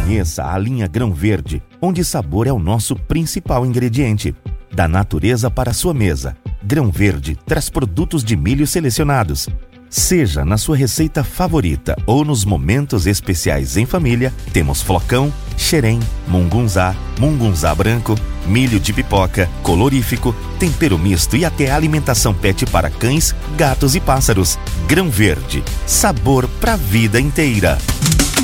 Conheça a linha Grão Verde, onde sabor é o nosso principal ingrediente. Da natureza para a sua mesa, Grão Verde traz produtos de milho selecionados. Seja na sua receita favorita ou nos momentos especiais em família, temos flocão, xerém, mungunzá, mungunzá branco, milho de pipoca, colorífico, tempero misto e até alimentação pet para cães, gatos e pássaros. Grão Verde, sabor pra vida inteira.